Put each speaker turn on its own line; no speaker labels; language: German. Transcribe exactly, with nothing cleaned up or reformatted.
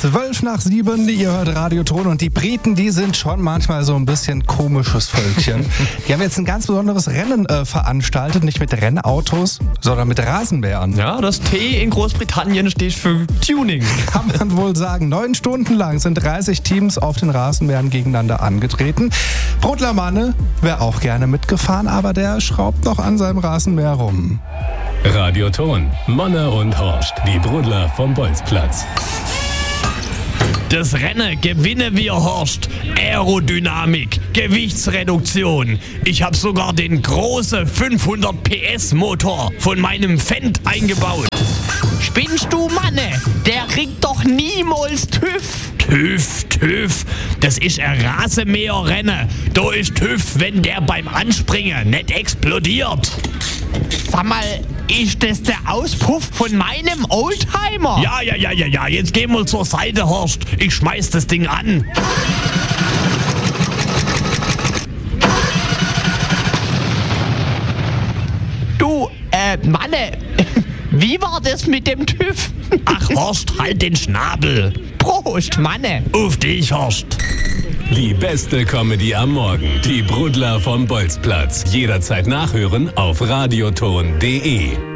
Zwölf nach sieben, ihr hört Radioton und die Briten, die sind schon manchmal so ein bisschen komisches Völkchen. Die haben jetzt ein ganz besonderes Rennen äh, veranstaltet, nicht mit Rennautos, sondern mit Rasenmähern.
Ja, das T in Großbritannien steht für Tuning.
Kann man wohl sagen. Neun Stunden lang sind dreißig Teams auf den Rasenmähern gegeneinander angetreten. Brudler Manne wäre auch gerne mitgefahren, aber der schraubt noch an seinem Rasenmäher rum.
Radioton, Manne und Horst, die Brudler vom Bolzplatz.
Das Rennen gewinne wir, Horst. Aerodynamik, Gewichtsreduktion. Ich habe sogar den großen fünfhundert P S Motor von meinem Fendt eingebaut.
Spinnst du, Manne? Der kriegt doch niemals TÜV.
TÜV, TÜV, das ist ein Rasenmäherrennen. Da ist TÜV, wenn der beim Anspringen nicht explodiert.
Sag mal, ist das der Auspuff von meinem Oldtimer?
Ja, ja, ja, ja, ja, jetzt geh mal zur Seite, Horst. Ich schmeiß das Ding an.
Du, äh, Manne, wie war das mit dem TÜV?
Ach, Horst, halt den Schnabel.
Prost, Manne.
Auf dich, Horst.
Die beste Comedy am Morgen. Die Brudler vom Bolzplatz. Jederzeit nachhören auf radioton punkt de.